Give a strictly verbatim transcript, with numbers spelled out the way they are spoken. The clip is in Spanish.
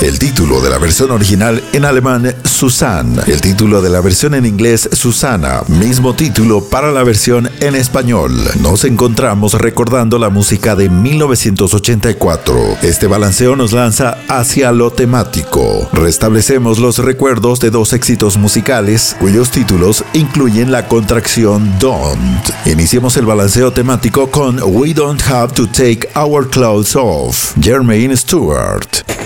El título de la versión original en alemán, Suzanne. El título de la versión en inglés, Susana. Mismo título para la versión en español. Nos encontramos recordando la música de mil novecientos ochenta y cuatro. Este balanceo nos lanza hacia lo temático. Restablecemos los recuerdos de dos éxitos musicales cuyos títulos incluyen la contracción Don't. Iniciemos el balanceo temático con We Don't Have to Take Our Clothes Off, Jermaine Stewart.